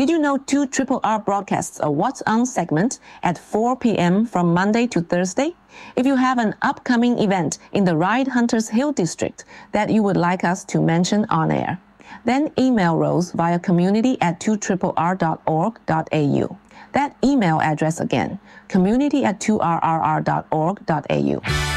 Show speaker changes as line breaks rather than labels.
Did you know 2RRR broadcasts a What's On segment at 4 p.m. from Monday to Thursday? If you have an upcoming event in the Ride Hunters Hill district that you would like us to mention on air, then email Rose via community@2RRR.org.au. That email address again, community@2RRR.org.au.